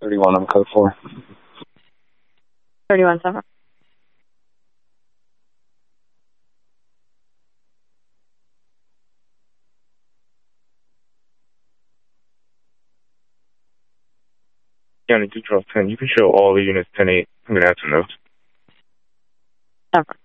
31 on code 4. 31 suffer. County 2 10, you can show all the units 10-8. I'm going to have some notes. Suffer.